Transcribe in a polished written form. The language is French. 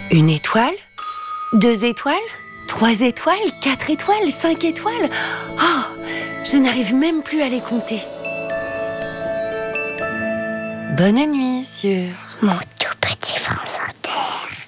Une étoile? 2 étoiles? 3 étoiles? 4 étoiles? 5 étoiles? Oh, je n'arrive même plus à les compter. Bonne nuit sur Mon tout petit frangin.